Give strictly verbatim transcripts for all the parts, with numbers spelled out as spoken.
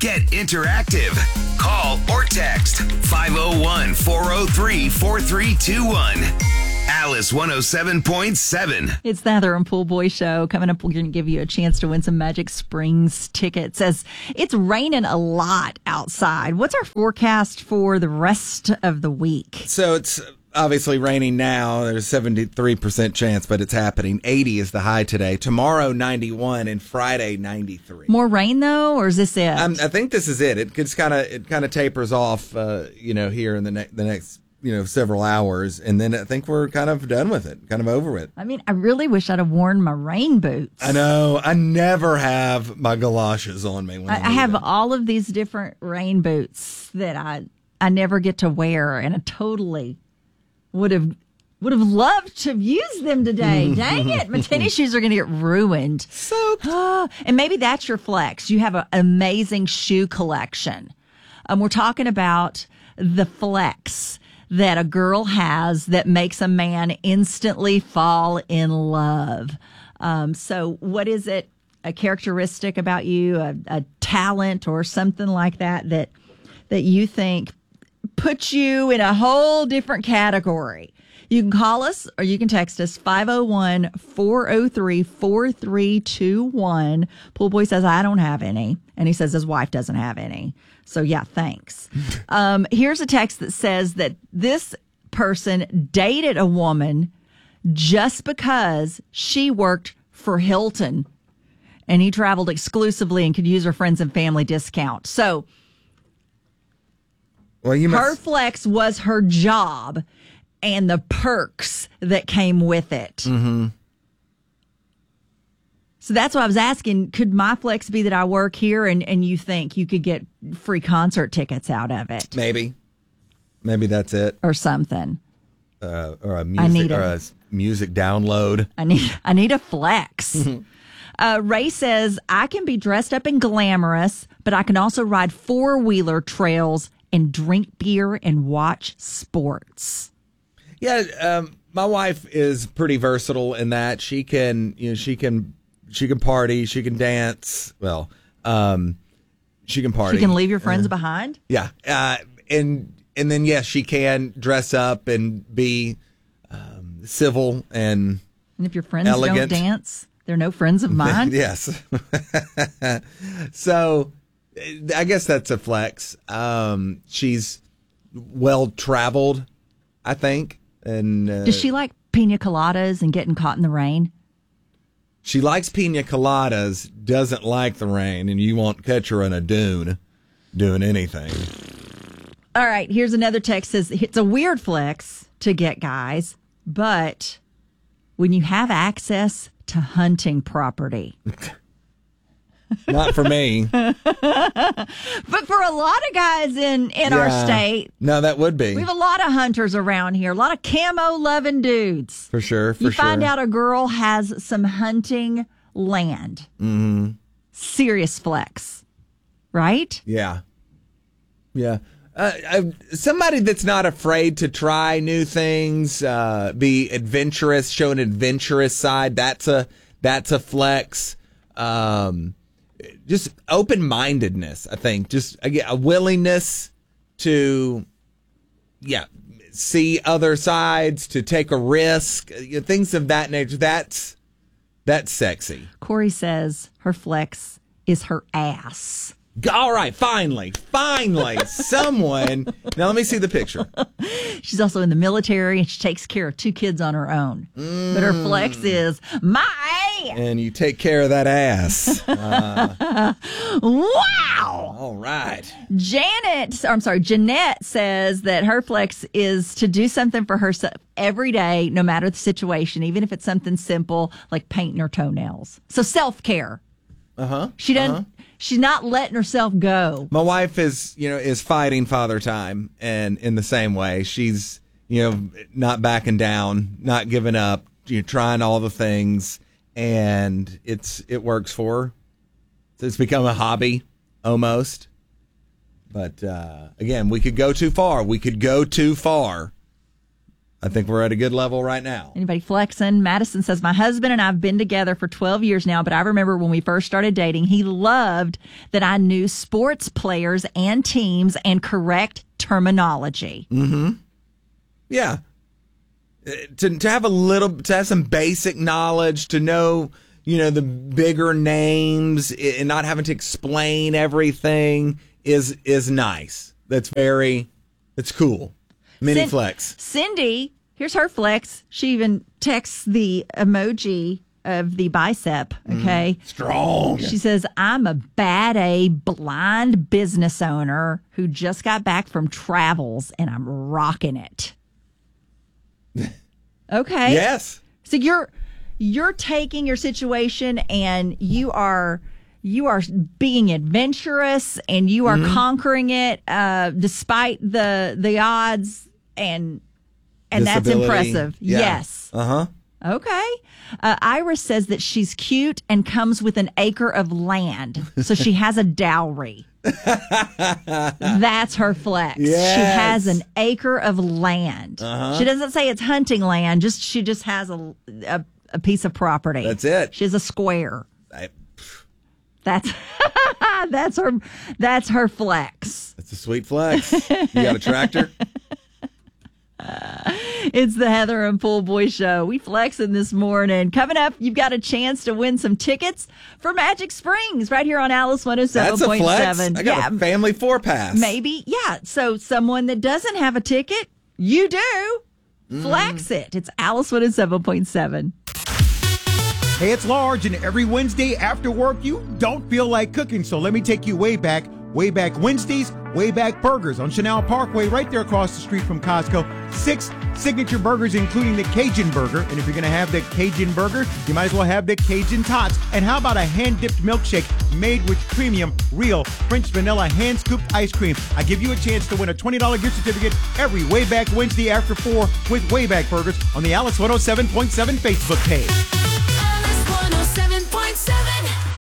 Get interactive. Call or text five oh one, four oh three, four three two one. Alice one oh seven point seven. It's the Heather and Pool Boy Show. Coming up, we're going to give you a chance to win some Magic Springs tickets as it's raining a lot outside. What's our forecast for the rest of the week? So it's obviously raining now. There's a seventy-three percent chance, but it's happening. eighty is the high today. Tomorrow, ninety-one, and Friday, ninety-three. More rain, though, or is this it? Um, I think this is it. It just kind of it kind of tapers off, uh, you know, here in the, ne- the next you know, several hours, and then I think we're kind of done with it, kind of over with. I mean, I really wish I'd have worn my rain boots. I know. I never have my galoshes on me. When I, I have all of these different rain boots that I I never get to wear, and I totally would have would have loved to have used them today. Dang it. My tennis shoes are going to get ruined. Soaked. Oh, and maybe that's your flex. You have an amazing shoe collection. Um, we're talking about the flex that a girl has that makes a man instantly fall in love. Um, so what is it, a characteristic about you, a, a talent or something like that, that that you think puts you in a whole different category? You can call us or you can text us five oh one, four oh three, four three two one. Pool Boy says, I don't have any. And he says his wife doesn't have any. So, yeah, thanks. um, here's a text that says that this person dated a woman just because she worked for Hilton and he traveled exclusively and could use her friends and family discount. So, well, you her must... flex was her job and the perks that came with it. Mm-hmm. So that's why I was asking, could my flex be that I work here and, and you think you could get free concert tickets out of it? Maybe. Maybe that's it. Or something. Uh, or a I music, need or a- a music download. I need I need a flex. uh, Ray says, I can be dressed up and glamorous, but I can also ride four-wheeler trails and drink beer and watch sports. Yeah, um, my wife is pretty versatile in that she can, you know, she can, she can party, she can dance. Well, um, she can party. She can leave your friends uh, behind. Yeah, uh, and and then yes, she can dress up and be um, civil and. And if your friends elegant. don't dance, they're no friends of mine. Yes. So, I guess that's a flex. Um, she's well traveled, I think. And uh, does she like pina coladas and getting caught in the rain? She likes pina coladas, doesn't like the rain, and you won't catch her in a dune doing anything. All right, here's another text says it's a weird flex to get guys, but when you have access to hunting property. Not for me. But for a lot of guys in, in Yeah. our state. No, that would be. We have a lot of hunters around here, a lot of camo-loving dudes. For sure, for you sure. find out a girl has some hunting land. Mm-hmm. Serious flex, right? Yeah. Yeah. Uh, uh, somebody that's not afraid to try new things, uh, be adventurous, show an adventurous side, that's a, that's a flex. Um, just open-mindedness, I think. Just again, a willingness to, yeah, see other sides, to take a risk, you know, things of that nature. That's that's sexy. Corey says her flex is her ass. All right, finally, finally, someone. Now let me see the picture. She's also in the military and she takes care of two kids on her own. Mm. But her flex is my ass. And you take care of that ass. Uh, wow. All right. Janet, or I'm sorry, Jeanette says that her flex is to do something for herself every day, no matter the situation, even if it's something simple like painting her toenails. So self-care. Uh-huh. She doesn't. Uh-huh. She's not letting herself go. My wife is, you know, is fighting father time, and in the same way, she's, you know, not backing down, not giving up, you know, trying all the things, and it's it works for her. So it's become a hobby almost. But uh, again, we could go too far. We could go too far. I think we're at a good level right now. Anybody flexing? Madison says, my husband and I have been together for twelve years now, but I remember when we first started dating, he loved that I knew sports players and teams and correct terminology. Mm-hmm. Yeah. To, to have a little, to have some basic knowledge, to know, you know, the bigger names and not having to explain everything is, is nice. That's very, it's cool. Mini Cin- flex. Cindy, here's her flex. She even texts the emoji of the bicep, okay? Mm, strong. She says, I'm a bad A blind business owner who just got back from travels and I'm rocking it. Okay. Yes. So you're you're taking your situation and you are you are being adventurous and you are mm-hmm. conquering it uh, despite the the odds and and Disability. That's impressive. Yeah. Yes. Uh-huh. Okay. Uh, Iris says that she's cute and comes with an acre of land. So she has a dowry. That's her flex. Yes. She has an acre of land. Uh-huh. She doesn't say it's hunting land. Just she just has a, a, a piece of property. That's it. She has a square. I, that's that's her that's her flex. That's a sweet flex. You got a tractor? It's the Heather and Pool Boy Show. We flexing this morning. Coming up, you've got a chance to win some tickets for Magic Springs right here on Alice one oh seven point seven. That's a flex. I got yeah, a family four pass. Maybe, yeah. So someone that doesn't have a ticket, you do. Mm. Flex it. It's Alice one oh seven point seven. Hey, it's Large, and every Wednesday after work, you don't feel like cooking, so let me take you way back. Way Back Wednesdays, Way Back Burgers on Chanel Parkway, right there across the street from Costco. Six signature burgers, including the Cajun Burger. And if you're going to have the Cajun Burger, you might as well have the Cajun Tots. And how about a hand-dipped milkshake made with premium, real French vanilla hand-scooped ice cream? I give you a chance to win a twenty dollars gift certificate every Way Back Wednesday after four with Way Back Burgers on the Alice one oh seven point seven Facebook page. Alice one oh seven point seven.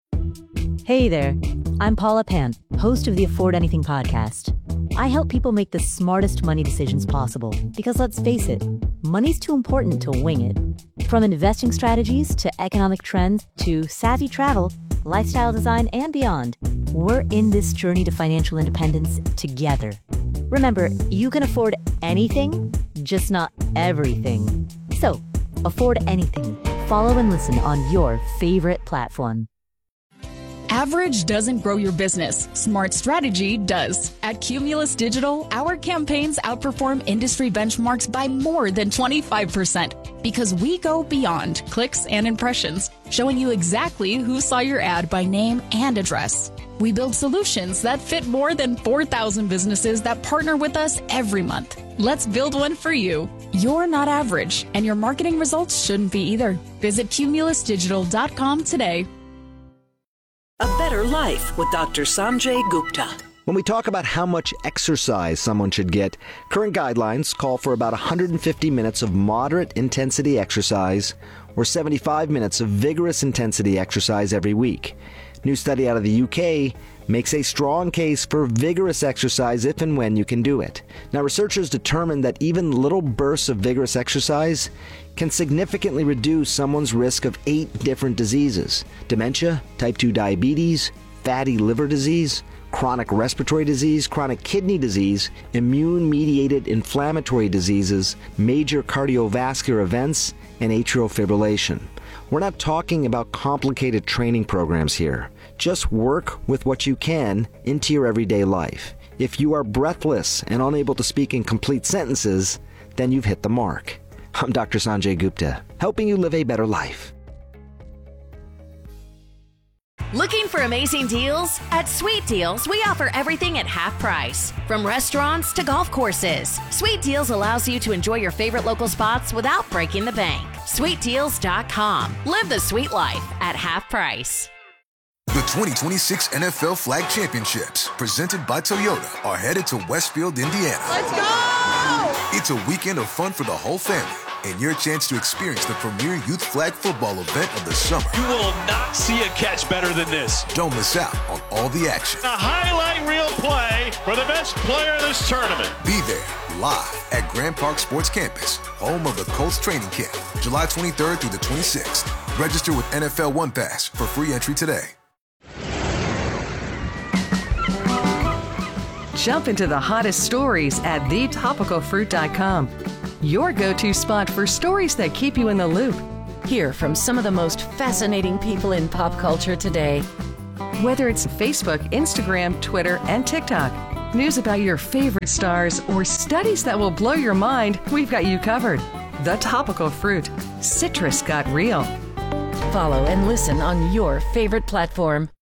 Hey there. I'm Paula Pan, host of the Afford Anything podcast. I help people make the smartest money decisions possible because, let's face it, money's too important to wing it. From investing strategies to economic trends to savvy travel, lifestyle design, and beyond, we're in this journey to financial independence together. Remember, you can afford anything, just not everything. So, afford anything. Follow and listen on your favorite platform. Average doesn't grow your business. Smart strategy does. At Cumulus Digital, our campaigns outperform industry benchmarks by more than twenty-five percent because we go beyond clicks and impressions, showing you exactly who saw your ad by name and address. We build solutions that fit more than four thousand businesses that partner with us every month. Let's build one for you. You're not average, and your marketing results shouldn't be either. Visit cumulus digital dot com today. A Better Life with Doctor Sanjay Gupta. When we talk about how much exercise someone should get, current guidelines call for about one hundred fifty minutes of moderate intensity exercise or seventy-five minutes of vigorous intensity exercise every week. New study out of the U K makes a strong case for vigorous exercise if and when you can do it. Now, researchers determined that even little bursts of vigorous exercise can significantly reduce someone's risk of eight different diseases: dementia, type two diabetes, fatty liver disease, chronic respiratory disease, chronic kidney disease, immune-mediated inflammatory diseases, major cardiovascular events, and atrial fibrillation. We're not talking about complicated training programs here. Just work with what you can into your everyday life. If you are breathless and unable to speak in complete sentences, then you've hit the mark. I'm Doctor Sanjay Gupta, helping you live a better life. Looking for amazing deals? At Sweet Deals, we offer everything at half price. From restaurants to golf courses, Sweet Deals allows you to enjoy your favorite local spots without breaking the bank. sweet deals dot com. Live the sweet life at half price. The twenty twenty-six N F L Flag Championships, presented by Toyota, are headed to Westfield, Indiana. Let's go! It's a weekend of fun for the whole family. and your chance to experience the premier youth flag football event of the summer. You will not see a catch better than this. Don't miss out on all the action. A highlight reel play for the best player in this tournament. Be there live at Grand Park Sports Campus, home of the Colts training camp, July twenty-third through the twenty-sixth. Register with N F L One Pass for free entry today. Jump into the hottest stories at the topical fruit dot com. Your go-to spot for stories that keep you in the loop. Hear from some of the most fascinating people in pop culture today. Whether it's Facebook, Instagram, Twitter, and TikTok, news about your favorite stars, or studies that will blow your mind, we've got you covered. The Topical Fruit. Citrus got real. Follow and listen on your favorite platform.